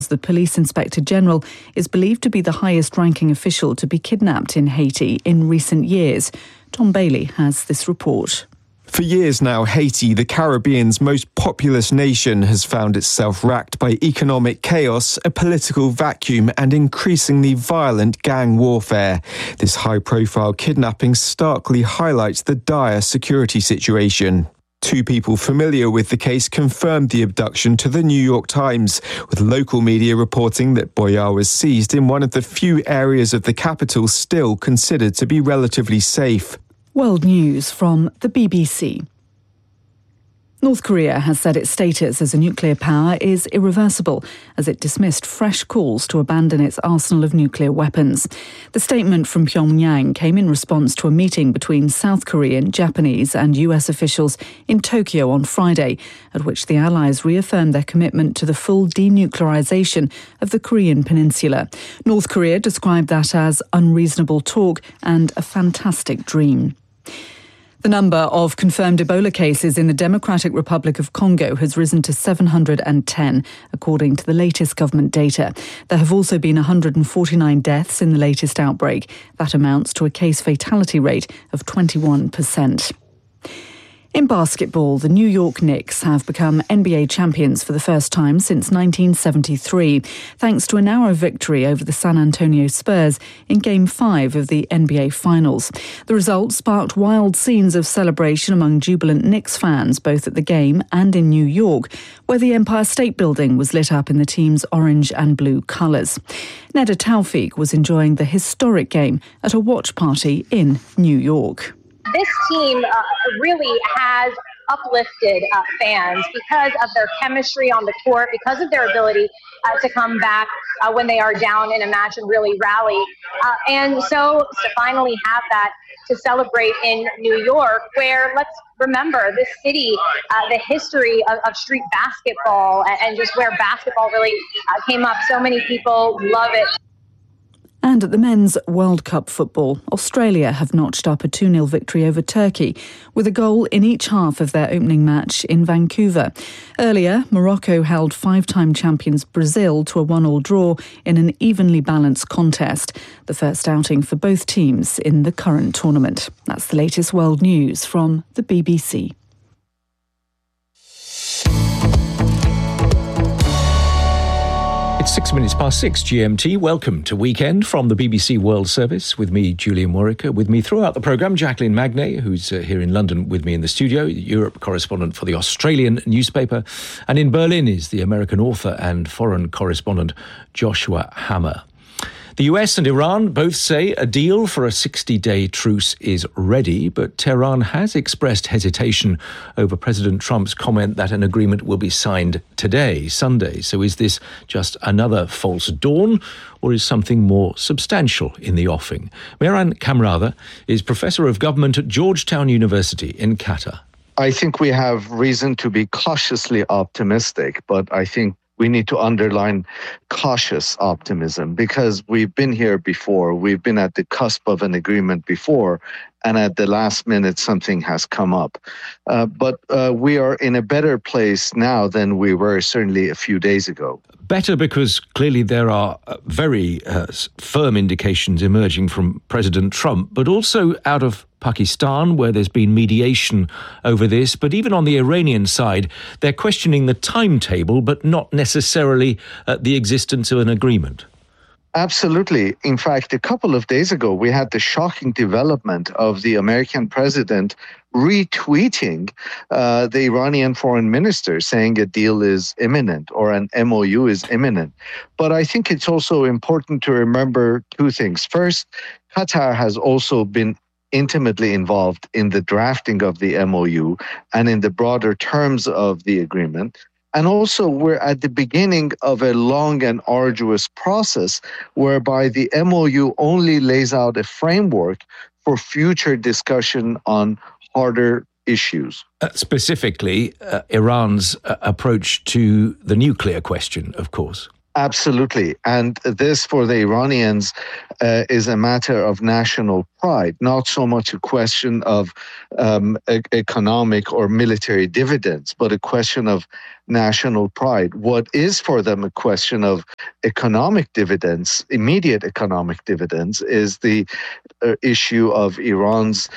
Edwards, the police inspector general, is believed to be the highest-ranking official to be kidnapped in Haiti in recent years. Tom Bailey has this report. For years now, Haiti, the Caribbean's most populous nation, has found itself racked by economic chaos, a political vacuum and increasingly violent gang warfare. This high-profile kidnapping starkly highlights the dire security situation. Two people familiar with the case confirmed the abduction to the New York Times, with local media reporting that Boyar was seized in one of the few areas of the capital still considered to be relatively safe. World News from the BBC. North Korea has said its status as a nuclear power is irreversible as it dismissed fresh calls to abandon its arsenal of nuclear weapons. The statement from Pyongyang came in response to a meeting between South Korean, Japanese and US officials in Tokyo on Friday, at which the Allies reaffirmed their commitment to the full denuclearization of the Korean peninsula. North Korea described that as unreasonable talk and a fantastic dream. The number of confirmed Ebola cases in the Democratic Republic of Congo has risen to 710, according to the latest government data. There have also been 149 deaths in the latest outbreak. That amounts to a case fatality rate of 21%. In basketball, the New York Knicks have become NBA champions for the first time since 1973, thanks to a narrow victory over the San Antonio Spurs in Game 5 of the NBA Finals. The result sparked wild scenes of celebration among jubilant Knicks fans, both at the game and in New York, where the Empire State Building was lit up in the team's orange and blue colours. Neda Tawfik was enjoying the historic game at a watch party in New York. This team really has uplifted fans because of their chemistry on the court, because of their ability to come back when they are down in a match and really rally. And so to finally have that to celebrate in New York, where, let's remember, this city, the history of street basketball and just where basketball really came up. So many people love it. And at the men's World Cup football, Australia have notched up a 2-0 victory over Turkey, with a goal in each half of their opening match in Vancouver. Earlier, Morocco held 5-time champions Brazil to a 1-1 draw in an evenly balanced contest, the first outing for both teams in the current tournament. That's the latest world news from the BBC. It's 6 minutes past 6 GMT. Welcome to Weekend from the BBC World Service with me, Julian Warwicker. With me throughout the programme, Jacqueline Magnay, who's here in London with me in the studio, Europe correspondent for the Australian newspaper. And in Berlin is the American author and foreign correspondent Joshua Hammer. The US and Iran both say a deal for a 60-day truce is ready, but Tehran has expressed hesitation over President Trump's comment that an agreement will be signed today, Sunday. So is this just another false dawn, or is something more substantial in the offing? Mehran Kamrada is Professor of Government at Georgetown University in Qatar. I think we have reason to be cautiously optimistic, but I think we need to underline cautious optimism because we've been here before. We've been at the cusp of an agreement before, and at the last minute, something has come up. But we are in a better place now than we were certainly a few days ago. Better because clearly there are very firm indications emerging from President Trump, but also out of Pakistan, where there's been mediation over this. But even on the Iranian side, they're questioning the timetable, but not necessarily the existence of an agreement. Absolutely. In fact, a couple of days ago, we had the shocking development of the American president retweeting the Iranian foreign minister saying a deal is imminent or an MOU is imminent. But I think it's also important to remember two things. First, Qatar has also been intimately involved in the drafting of the MOU and in the broader terms of the agreement. And also, we're at the beginning of a long and arduous process whereby the MOU only lays out a framework for future discussion on harder issues. Specifically, Iran's approach to the nuclear question, of course. Absolutely. And this, for the Iranians, is a matter of national pride. pride, not so much a question of economic or military dividends, but a question of national pride. What is for them a question of economic dividends, immediate economic dividends, is the issue of Iran's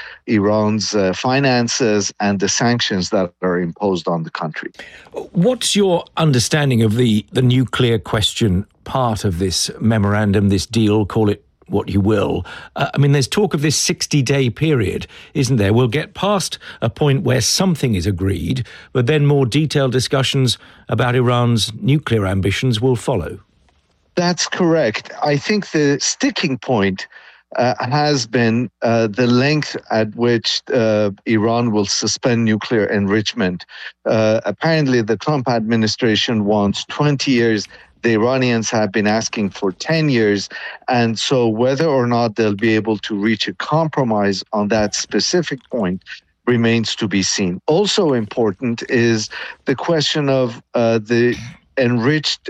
finances and the sanctions that are imposed on the country. What's your understanding of the nuclear question part of this memorandum, this deal, call it what you will? There's talk of this 60-day period, isn't there? We'll get past a point where something is agreed, but then more detailed discussions about Iran's nuclear ambitions will follow. That's correct. I think the sticking point has been the length at which Iran will suspend nuclear enrichment. Apparently, the Trump administration wants 20 years. The Iranians have been asking for 10 years. And so whether or not they'll be able to reach a compromise on that specific point remains to be seen. Also important is the question of the enriched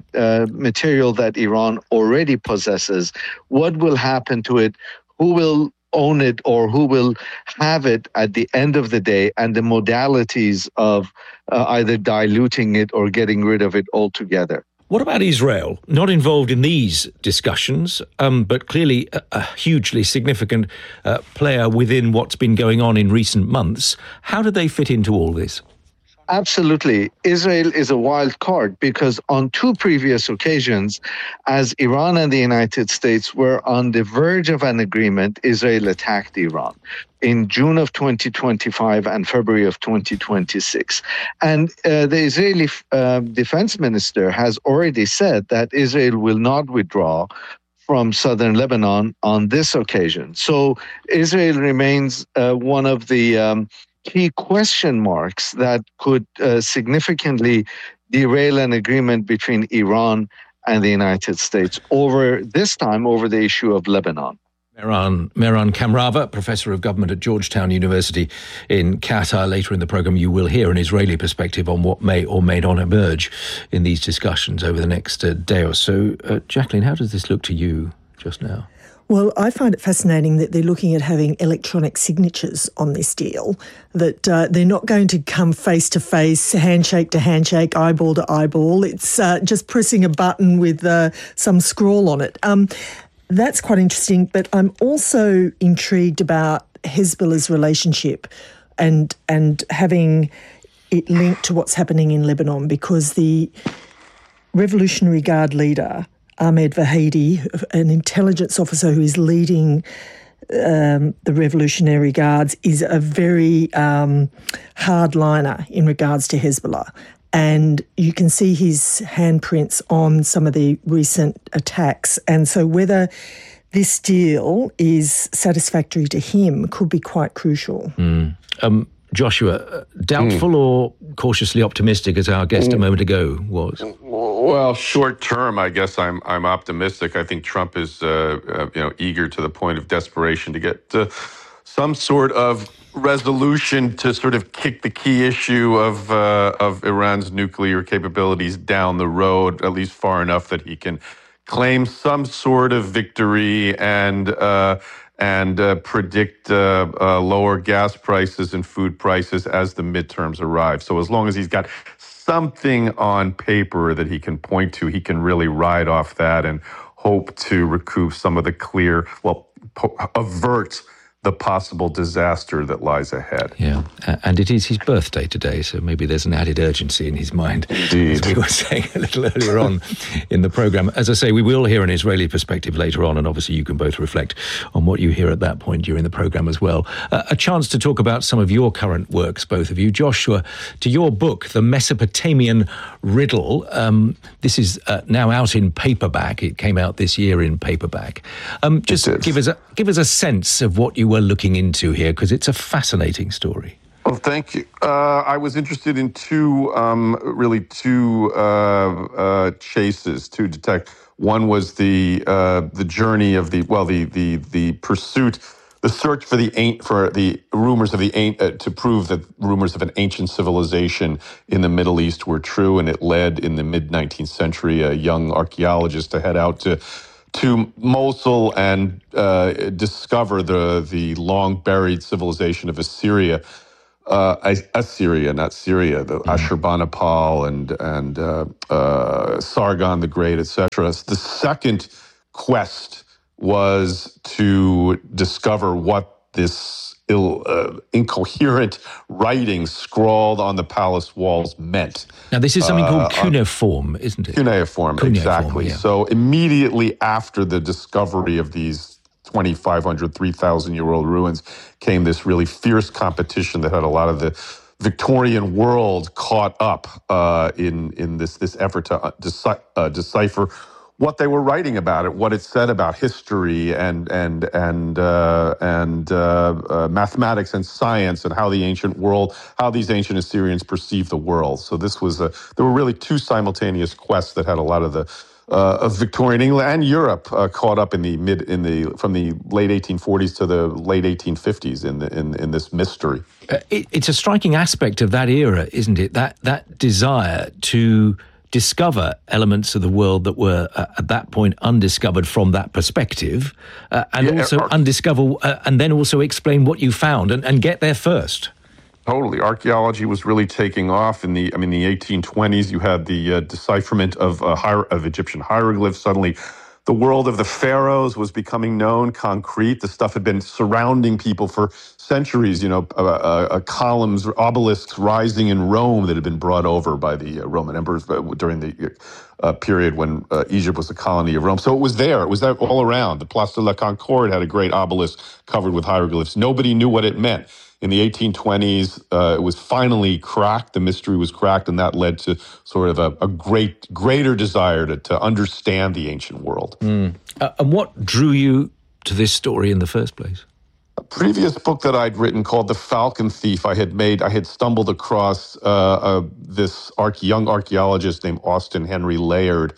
material that Iran already possesses. What will happen to it? Who will own it, or who will have it at the end of the day, and the modalities of either diluting it or getting rid of it altogether. What about Israel? Not involved in these discussions, but clearly a hugely significant player within what's been going on in recent months. How do they fit into all this? Absolutely. Israel is a wild card because on two previous occasions, as Iran and the United States were on the verge of an agreement, Israel attacked Iran in June of 2025 and February of 2026. And the Israeli defense minister has already said that Israel will not withdraw from southern Lebanon on this occasion. So Israel remains one of the key question marks that could significantly derail an agreement between Iran and the United States over the issue of Lebanon. Mehran Kamrava, Professor of Government at Georgetown University in Qatar. Later in the programme, you will hear an Israeli perspective on what may or may not emerge in these discussions over the next day or so. Jacqueline, how does this look to you just now? Well, I find it fascinating that they're looking at having electronic signatures on this deal, that they're not going to come face-to-face, handshake to handshake, eyeball to eyeball. It's just pressing a button with some scrawl on it. That's quite interesting, but I'm also intrigued about Hezbollah's relationship and having it linked to what's happening in Lebanon, because the Revolutionary Guard leader, Ahmed Vahidi, an intelligence officer who is leading the Revolutionary Guards, is a very hardliner in regards to Hezbollah. And you can see his handprints on some of the recent attacks. And so whether this deal is satisfactory to him could be quite crucial. Joshua, doubtful or cautiously optimistic, as our guest a moment ago was? Well, short term, I guess I'm optimistic. I think Trump is eager to the point of desperation to get some sort of resolution to sort of kick the key issue of Iran's nuclear capabilities down the road, at least far enough that he can claim some sort of victory and predict lower gas prices and food prices as the midterms arrive. So as long as he's got something on paper that he can point to, he can really ride off that and hope to recoup some of the avert the possible disaster that lies ahead. Yeah, and it is his birthday today, so maybe there's an added urgency in his mind. Indeed. As we were saying a little earlier on in the programme. As I say, we will hear an Israeli perspective later on, and obviously you can both reflect on what you hear at that point during the programme as well. A chance to talk about some of your current works, both of you. Joshua, to your book, The Mesopotamian Riddle. This is now out in paperback. It came out this year in paperback. Just give us a sense of what you were looking into here, because it's a fascinating story. Well, thank you. I was interested in two chases to detect. One was the journey of the pursuit, the search for the rumors of to prove that rumors of an ancient civilization in the Middle East were true, and it led in the mid-19th century a young archaeologist to head out to to Mosul and discover the long-buried civilization of Assyria. Assyria, not Syria, the Ashurbanipal and Sargon the Great, etc. The second quest was to discover what this incoherent writing scrawled on the palace walls meant. Now, this is something called cuneiform, isn't it? Cuneiform, exactly. Yeah. So immediately after the discovery of these 2,500, 3,000-year-old ruins came this really fierce competition that had a lot of the Victorian world caught up in this effort to decipher what they were writing about it, what it said about history and mathematics and science, and how these ancient Assyrians perceived the world. So there were really two simultaneous quests that had a lot of the of Victorian England and Europe caught up from the late 1840s to the late 1850s in this mystery. It's a striking aspect of that era, isn't it? That desire to discover elements of the world that were at that point undiscovered from that perspective, undiscover, and then also explain what you found and get there first. Totally. Archaeology was really taking off in the 1820s. You had the decipherment of Egyptian hieroglyphs. Suddenly, the world of the pharaohs was becoming known, concrete. The stuff had been surrounding people for centuries, columns, obelisks rising in Rome that had been brought over by the Roman emperors during the period when Egypt was a colony of Rome. So it was there all around. The Place de la Concorde had a great obelisk covered with hieroglyphs. Nobody knew what it meant. In the 1820s, it was finally cracked. The mystery was cracked, and that led to sort of a greater desire to understand the ancient world. And what drew you to this story in the first place? A previous book that I'd written called The Falcon Thief, I had stumbled across this young archaeologist named Austin Henry Layard.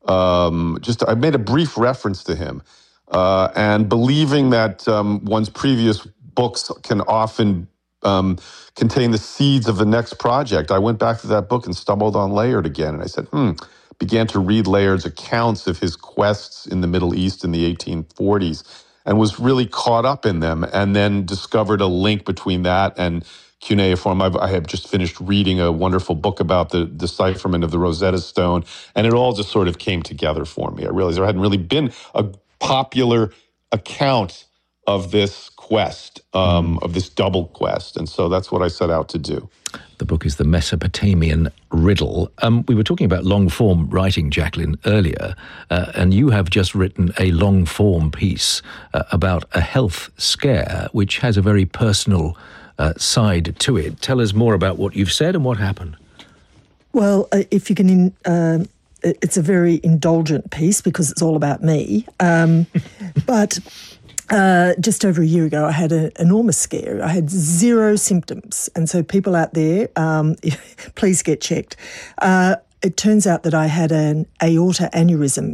I made a brief reference to him, and believing that one's previous books can often contain the seeds of the next project, I went back to that book and stumbled on Layard again. And I said, began to read Layard's accounts of his quests in the Middle East in the 1840s and was really caught up in them, and then discovered a link between that and cuneiform. I have just finished reading a wonderful book about the decipherment of the Rosetta Stone, and it all just sort of came together for me. I realized there hadn't really been a popular account of this quest, of this double quest. And so that's what I set out to do. The book is The Mesopotamian Riddle. We were talking about long-form writing, Jacqueline, earlier, and you have just written a long-form piece about a health scare, which has a very personal side to it. Tell us more about what you've said and what happened. Well, if you can... it's a very indulgent piece because it's all about me. But... just over a year ago, I had an enormous scare. I had zero symptoms. And so people out there, please get checked. It turns out that I had an aorta aneurysm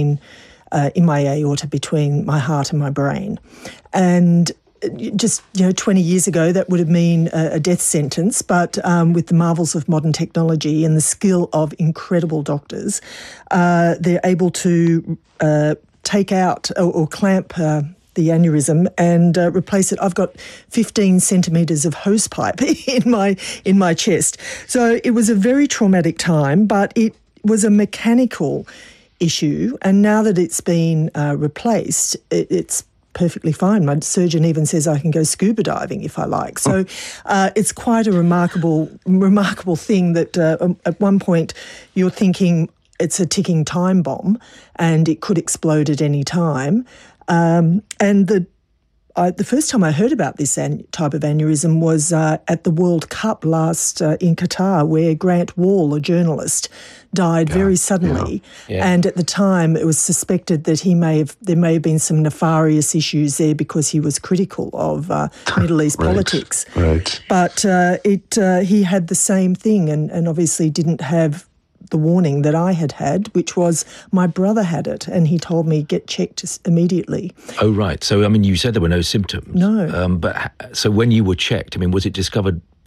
in my aorta between my heart and my brain. And just 20 years ago, that would have been a death sentence. But with the marvels of modern technology and the skill of incredible doctors, they're able to take out or clamp the aneurysm and replace it. I've got 15 centimetres of hose pipe in my chest. So it was a very traumatic time, but it was a mechanical issue. And now that it's been replaced, it's perfectly fine. My surgeon even says I can go scuba diving if I like. So it's quite a remarkable thing that at one point you're thinking it's a ticking time bomb and it could explode at any time. And the first time I heard about this type of aneurysm was at the World Cup last in Qatar, where Grant Wall, a journalist, died very suddenly. Yeah. And at the time, it was suspected that there may have been some nefarious issues there because he was critical of Middle East politics. Right. But he had the same thing, and obviously didn't have the warning that I had, which was my brother had it, and he told me get checked immediately. Oh, right. So, you said there were no symptoms. No. So when you were checked, was it discovered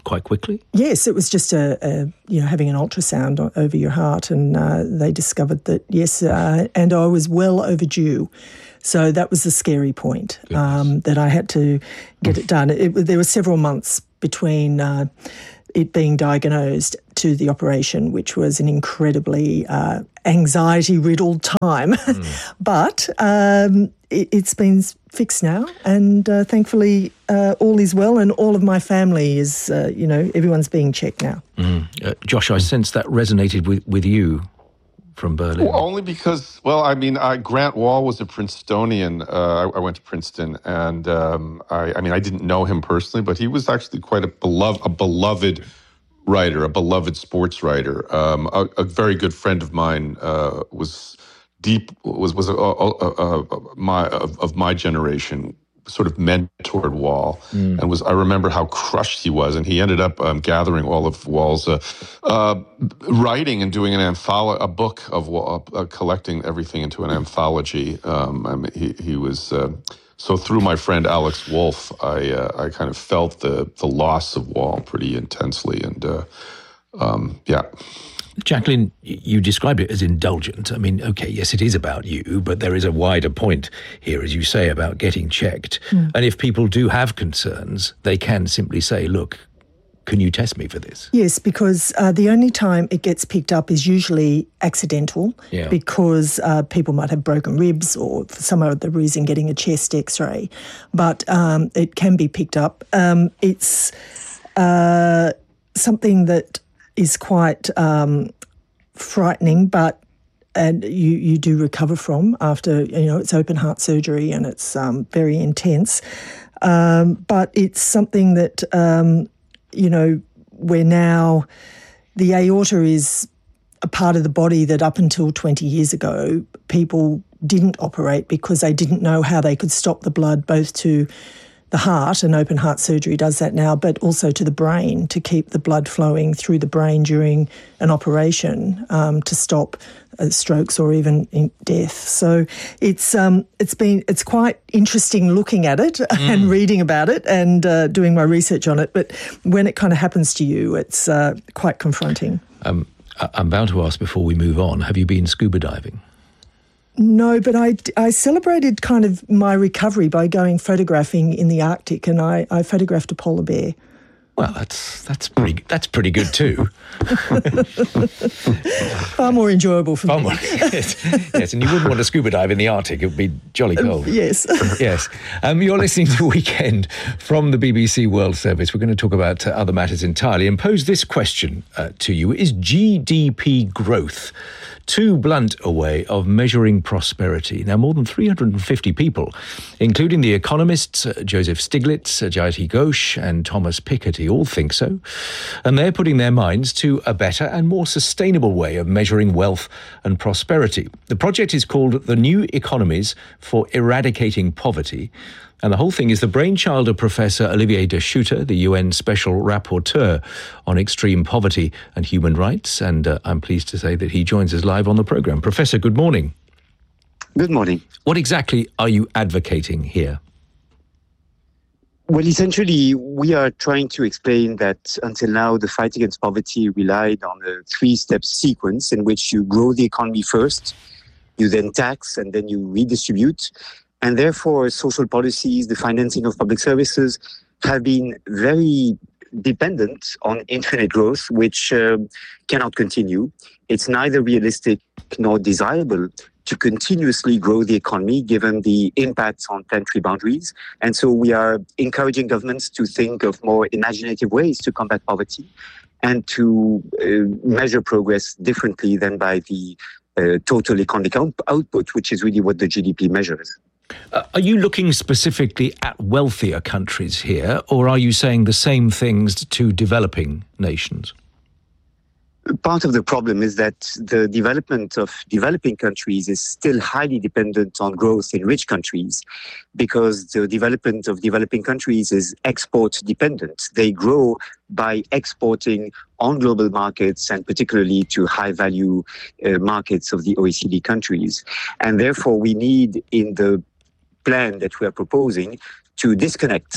quite quickly? Yes, it was just having an ultrasound over your heart, and they discovered that, yes, and I was well overdue. So that was the scary point, that I had to get it done. There were several months between it being diagnosed to the operation, which was an incredibly anxiety-riddled time. But it's been fixed now, and thankfully all is well, and all of my family is, everyone's being checked now. Josh, I sense that resonated with you from Berlin. Well, only because, Grant Wall was a Princetonian. I went to Princeton, and I didn't know him personally, but he was actually quite a beloved writer, a beloved sports writer. A very good friend of mine was of my generation, sort of mentored Wall, and I remember how crushed he was, and he ended up gathering all of Wall's writing and doing a book of Wall, collecting everything into an anthology. He was so through my friend Alex Wolff, I kind of felt the loss of Wall pretty intensely, and Jacqueline, you describe it as indulgent. I mean, okay, yes, it is about you, but there is a wider point here, as you say, about getting checked. And if people do have concerns, they can simply say, look, can you test me for this? Yes, because the only time it gets picked up is usually accidental, because people might have broken ribs or for some other reason getting a chest x-ray. But it can be picked up. It's something that is quite frightening, and you do recover from after, it's open heart surgery, and it's very intense. But it's something that, where now the aorta is a part of the body that up until 20 years ago, people didn't operate because they didn't know how they could stop the blood both to the heart, and open heart surgery does that now, but also to the brain, to keep the blood flowing through the brain during an operation, to stop strokes or even death. So it's quite interesting looking at it and reading about it and doing my research on it. But when it kind of happens to you, it's quite confronting. I'm bound to ask before we move on, have you been scuba diving? No, but I celebrated kind of my recovery by going photographing in the Arctic, and I photographed a polar bear. Well, that's pretty good too. Far more enjoyable for me. Yes, and you wouldn't want to scuba dive in the Arctic. It would be jolly cold. Yes. Yes. You're listening to Weekend from the BBC World Service. We're going to talk about other matters entirely and pose this question to you. Is GDP growth too blunt a way of measuring prosperity? Now, more than 350 people, including the economists Joseph Stiglitz, Jayati Ghosh and Thomas Piketty, all think so. And they're putting their minds to a better and more sustainable way of measuring wealth and prosperity. The project is called The New Economies for Eradicating Poverty. And the whole thing is the brainchild of Professor Olivier De Schutter, the UN Special Rapporteur on Extreme Poverty and Human Rights. And I'm pleased to say that he joins us live on the programme. Professor, good morning. Good morning. What exactly are you advocating here? Well, essentially, we are trying to explain that until now, the fight against poverty relied on a three-step sequence in which you grow the economy first, you then tax, and then you redistribute. And therefore, social policies, the financing of public services have been very dependent on infinite growth, which cannot continue. It's neither realistic nor desirable to continuously grow the economy given the impacts on planetary boundaries. And so we are encouraging governments to think of more imaginative ways to combat poverty and to measure progress differently than by the total economic output, which is really what the GDP measures. Are you looking specifically at wealthier countries here, or are you saying the same things to developing nations? Part of the problem is that the development of developing countries is still highly dependent on growth in rich countries because the development of developing countries is export dependent. They grow by exporting on global markets and particularly to high value markets of the OECD countries. And therefore we need in the plan that we are proposing to disconnect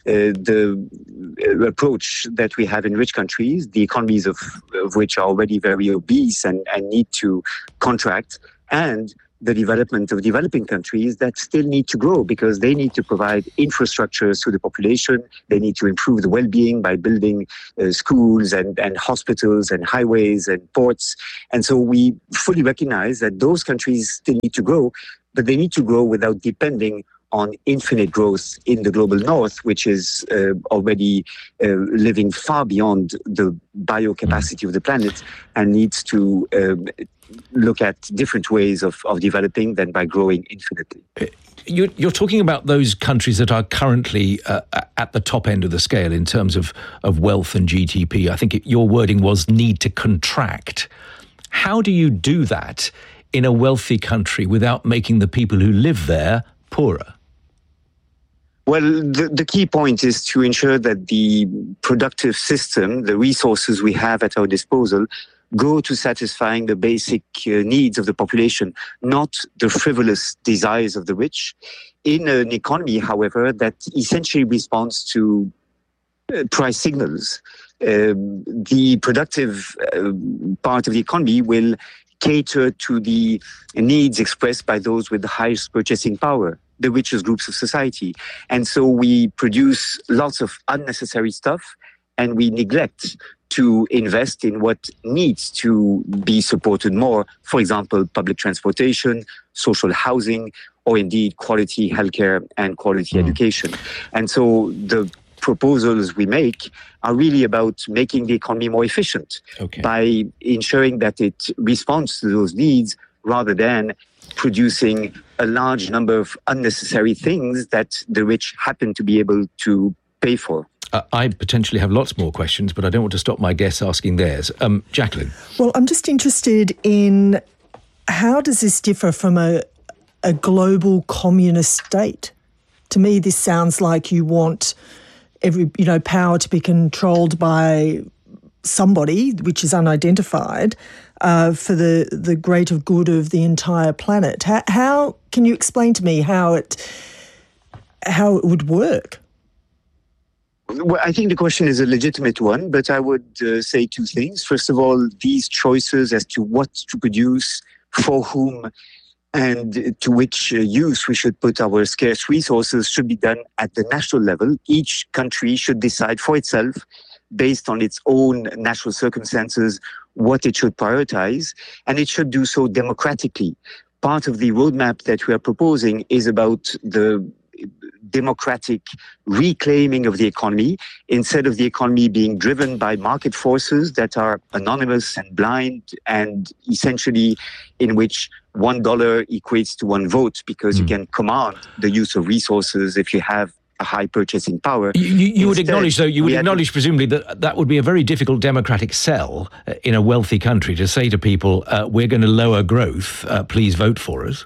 the approach that we have in rich countries, the economies of which are already very obese and need to contract, and the development of developing countries that still need to grow because they need to provide infrastructures to the population. They need to improve the well-being by building schools and hospitals and highways and ports. And so we fully recognize that those countries still need to grow, but they need to grow without depending on infinite growth in the global north, which is already living far beyond the biocapacity of the planet and needs to look at different ways of developing than by growing infinitely. You're talking about those countries that are currently at the top end of the scale in terms of wealth and GDP. I think your wording was need to contract. How do you do that in a wealthy country without making the people who live there poorer? Well, the key point is to ensure that the productive system, the resources we have at our disposal, go to satisfying the basic needs of the population, not the frivolous desires of the rich. In an economy, however, that essentially responds to price signals, the productive part of the economy will cater to the needs expressed by those with the highest purchasing power, the richest groups of society. And so we produce lots of unnecessary stuff and we neglect to invest in what needs to be supported more. For example, public transportation, social housing, or indeed quality healthcare and quality education. And so the proposals we make are really about making the economy more efficient by ensuring that it responds to those needs rather than producing a large number of unnecessary things that the rich happen to be able to pay for. I potentially have lots more questions, but I don't want to stop my guests asking theirs. Jacqueline. Well, I'm just interested in how does this differ from a global communist state? To me, this sounds like you want power to be controlled by somebody, which is unidentified, for the greater good of the entire planet. How can you explain to me how it would work? Well, I think the question is a legitimate one, but I would say two things. First of all, these choices as to what to produce, for whom, and to which use we should put our scarce resources should be done at the national level. Each country should decide for itself, based on its own national circumstances, what it should prioritize, and it should do so democratically. Part of the roadmap that we are proposing is about the democratic reclaiming of the economy, instead of the economy being driven by market forces that are anonymous and blind, and essentially in which $1 equates to one vote, because you can command the use of resources if you have a high purchasing power. You would acknowledge, though, acknowledge presumably that would be a very difficult democratic sell in a wealthy country to say to people, we're going to lower growth, please vote for us.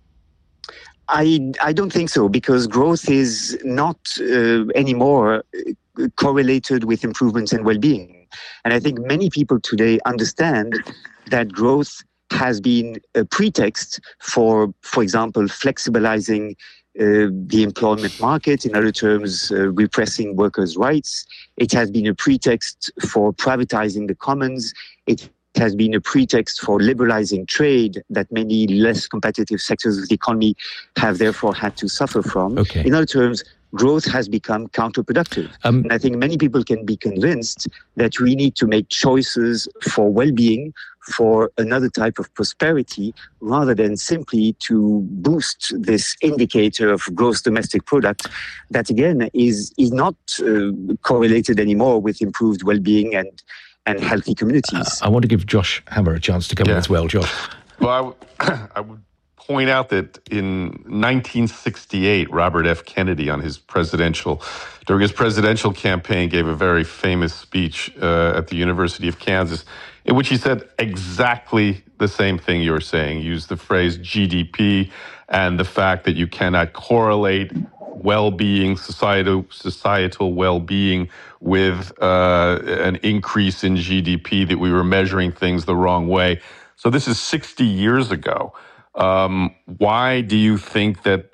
I don't think so, because growth is not anymore correlated with improvements in well-being. And I think many people today understand that growth has been a pretext for example, flexibilizing the employment market, in other terms, repressing workers' rights. It has been a pretext for privatizing the commons. It has been a pretext for liberalizing trade that many less competitive sectors of the economy have therefore had to suffer from. In other terms, growth has become counterproductive. And I think many people can be convinced that we need to make choices for well-being, for another type of prosperity, rather than simply to boost this indicator of gross domestic product that, again, is not correlated anymore with improved well-being and healthy communities. I want to give Josh Hammer a chance to come in as well. Josh. Well, I would point out that in 1968, Robert F. Kennedy, during his presidential campaign, gave a very famous speech at the University of Kansas, in which he said exactly the same thing you're saying. He used the phrase GDP and the fact that you cannot correlate well-being, societal well-being with an increase in GDP, that we were measuring things the wrong way. So this is 60 years ago. Why do you think that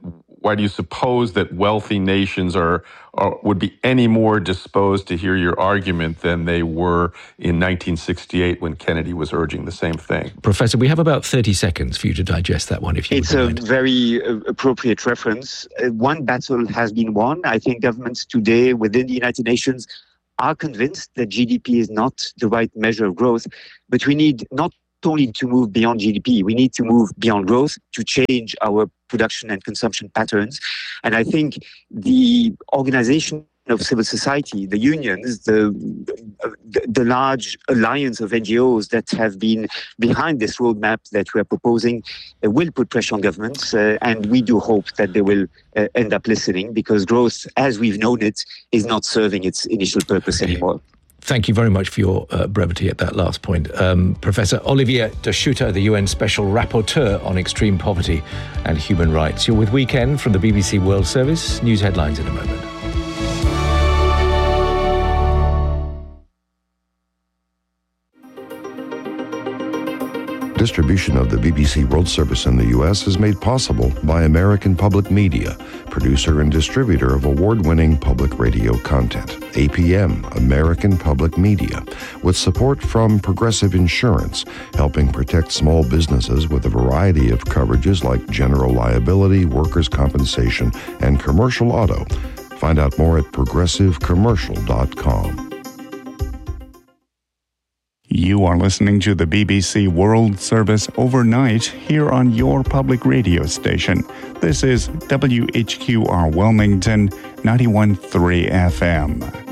why do you suppose that wealthy nations would be any more disposed to hear your argument than they were in 1968 when Kennedy was urging the same thing? Professor, we have about 30 seconds for you to digest that one, if you It's a very appropriate reference. One battle has been won. I think governments today within the United Nations are convinced that GDP is not the right measure of growth, but we need not only to move beyond GDP, we need to move beyond growth to change our production and consumption patterns. And I think the organization of civil society, the unions, the large alliance of NGOs that have been behind this roadmap that we are proposing will put pressure on governments, and we do hope that they will end up listening, because growth, as we've known it, is not serving its initial purpose anymore. Thank you very much for your brevity at that last point. Professor Olivier De Schutter, the UN Special Rapporteur on Extreme Poverty and Human Rights. You're with Weekend from the BBC World Service. News headlines in a moment. Distribution of the BBC World Service in the U.S. is made possible by American Public Media, producer and distributor of award-winning public radio content. APM, American Public Media, with support from Progressive Insurance, helping protect small businesses with a variety of coverages like general liability, workers' compensation, and commercial auto. Find out more at progressivecommercial.com. You are listening to the BBC World Service overnight here on your public radio station. This is WHQR Wilmington 91.3 FM.